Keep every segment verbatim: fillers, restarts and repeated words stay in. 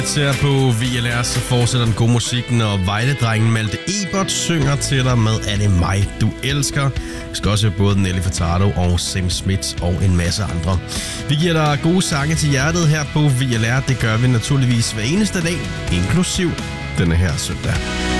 Ser på V L R, så fortsætter den gode musik, når Vejle-drengen Malte Ebert synger til dig med Er det mig, du elsker. Vi skal også høre både Nelly Furtado og Sam Smith og en masse andre. Vi giver dig gode sange til hjertet her på V L R. Det gør vi naturligvis hver eneste dag, inklusiv denne her søndag.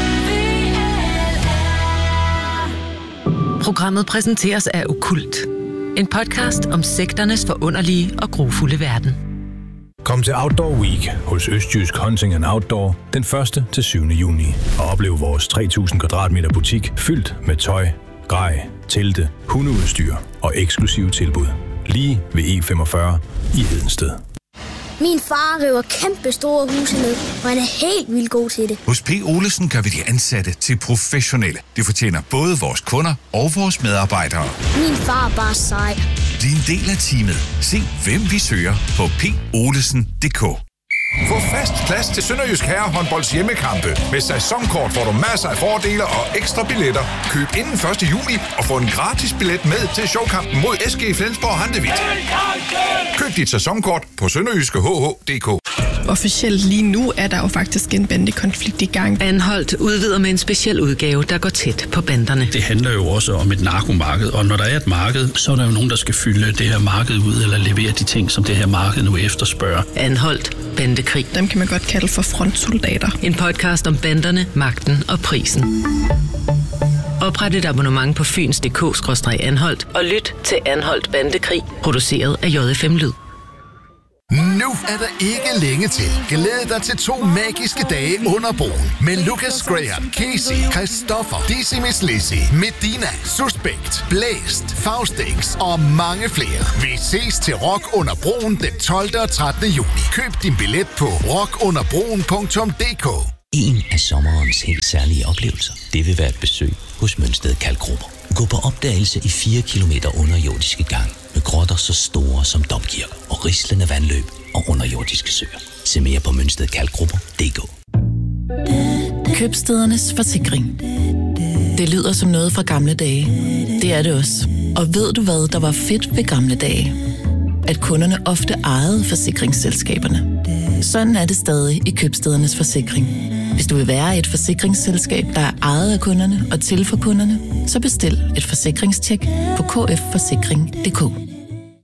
Programmet præsenteres af Okkult. En podcast om sekternes forunderlige og grufulde verden. Kom til Outdoor Week hos Østjysk Hunting and Outdoor den første til syvende juni og oplev vores tre tusind kvadratmeter butik fyldt med tøj, grej, telte, hundeudstyr og eksklusive tilbud. Lige ved E femogfyrre i Hedensted. Min far river kæmpe store huse ned, og han er helt vildt god til det. Hos P. Olesen gør vi de ansatte til professionelle. Det fortjener både vores kunder og vores medarbejdere. Min far er bare sej. Bliv en del af teamet. Se, hvem vi søger på p olesen punktum d k. Få fast plads til Sønderjysk Herrehåndbolds hjemmekampe. Med sæsonkort får du masser af fordele og ekstra billetter. Køb inden første juli og få en gratis billet med til showkampen mod S G Flensborg Handewitt. Køb dit sæsonkort på sønderjyske h h punktum d k. Officielt lige nu er der jo faktisk en bandekonflikt i gang. Anholdt udvider med en speciel udgave, der går tæt på banderne. Det handler jo også om et narkomarked, og når der er et marked, så er der jo nogen, der skal fylde det her marked ud, eller levere de ting, som det her marked nu efterspørger. Anholdt bandekrig. Dem kan man godt kalde for frontsoldater. En podcast om banderne, magten og prisen. Opret et abonnement på fyns punktum d k skråstreg anholdt og lyt til Anholdt Bandekrig, produceret af J F M Lyd. Nu er der ikke længe til. Glæd dig til to magiske dage under broen med Lucas Graham, Casey, Christoffer, Decimus Lizzy, Medina, Suspekt, Blæst, Faustix og mange flere. Vi ses til Rock under broen den tolvte og trettende juni. Køb din billet på rock under broen punktum d k. En af sommerens helt særlige oplevelser, det vil være et besøg hos Mønsted Kalkgrupper. Gå på opdagelse i fire kilometer underjordiske gang med grotter så store som domkirker og rislende vandløb og underjordiske søer. Se mere på mønsted kalkgrupper punktum d k. Købstædernes forsikring. Det lyder som noget fra gamle dage. Det er det også. Og ved du hvad, der var fedt ved gamle dage? At kunderne ofte ejede forsikringsselskaberne. Sådan er det stadig i Købstædernes forsikring. Hvis du vil være et forsikringsselskab, der er ejet af kunderne og til for kunderne, så bestil et forsikringstjek på k f forsikring punktum d k.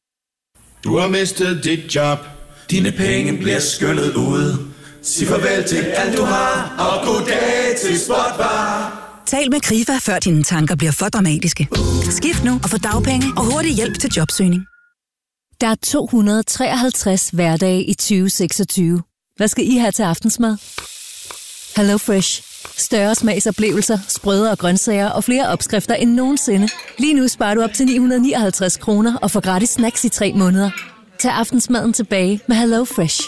Du har mistet dit job. Dine penge bliver skyllet ud. Sig farvel til alt du har, og goddag til Spotvar. Tal med Krifa, før dine tanker bliver for dramatiske. Skift nu og få dagpenge og hurtig hjælp til jobsøgning. Der er to hundrede og treoghalvtreds hverdage i tyve seksogtyve. Hvad skal I have til aftensmad? Hello Fresh. Større smagsoplevelser, sprødere grøntsager og flere opskrifter end nogensinde. Lige nu sparer du op til ni hundrede og nioghalvtreds kroner og får gratis snacks i tre måneder. Tag aftensmaden tilbage med Hello Fresh.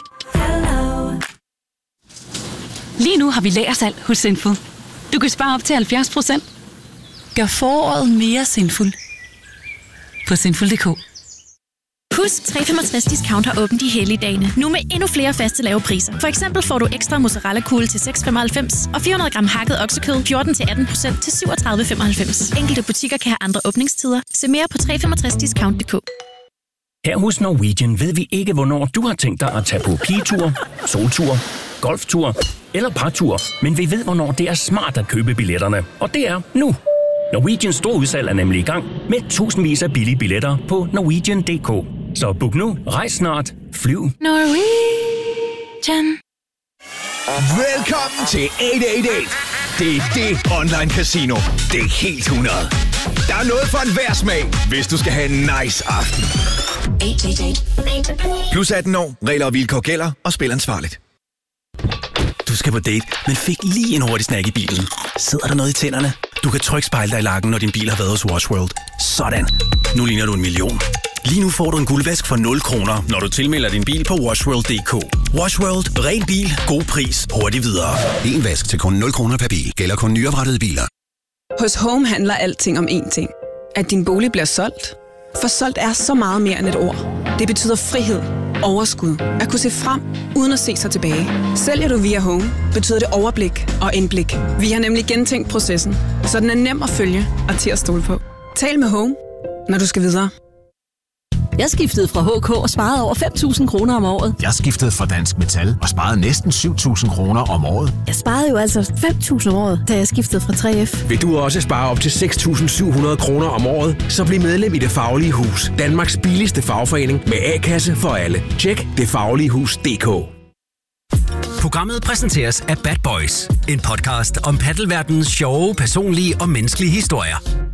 Lige nu har vi lagersalg hos Sinful. Du kan spare op til halvfjerds procent. Gør foråret mere sinful på sinful punktum d k. Husk, tre femogtres discount har åbent de hellige dage. Nu med endnu flere faste lave priser. For eksempel får du ekstra mozzarella kugle til seks femoghalvfems og fire hundrede gram hakket oksekød fjorten til atten procent til syvogtredive femoghalvfems. Enkelte butikker kan have andre åbningstider. Se mere på tre femogtres discount punktum d k. Her hos Norwegian ved vi ikke, hvornår du har tænkt dig at tage på pigetur, soltur, golftur eller partur, men vi ved, hvornår det er smart at købe billetterne. Og det er nu. Norwegians store udsalg er nemlig i gang med tusindvis af billige billetter på norwegian punktum d k. Så book nu, rejs snart, flyv. Norwegian. Velkommen til otte otte otte. Det er det online casino. Det er helt hundrede. Der er noget for enhver smag, hvis du skal have en nice aften. Plus atten år, regler og vilkår gælder, og spil ansvarligt. Du skal på date, men fik lige en hurtig snack i bilen. Sidder der noget i tænderne? Du kan trykke spejle dig i lakken, når din bil har været hos Wash World. Sådan. Nu ligner du en million. Lige nu får du en guldvask for nul kroner, når du tilmelder din bil på washworld punktum d k. Wash World. Ren bil. God pris. Hurtigt videre. En vask til kun nul kroner per bil. Gælder kun nyoprettede biler. Hos Home handler alting om én ting. At din bolig bliver solgt. For solgt er så meget mere end et ord. Det betyder frihed, overskud, at kunne se frem, uden at se sig tilbage. Sælger du via Home, betyder det overblik og indblik. Vi har nemlig gentænkt processen, så den er nem at følge og til at stole på. Tal med Home, når du skal videre. Jeg skiftede fra H K og sparede over fem tusind kroner om året. Jeg skiftede fra Dansk Metal og sparede næsten syv tusind kroner om året. Jeg sparede jo altså fem tusind om året, da jeg skiftede fra tre F. Vil du også spare op til seks tusind syv hundrede kroner om året, så bliv medlem i Det Faglige Hus. Danmarks billigste fagforening med A-kasse for alle. Tjek det faglige hus punktum d k. Programmet præsenteres af Bad Boys, en podcast om paddelverdenens sjove, personlige og menneskelige historier.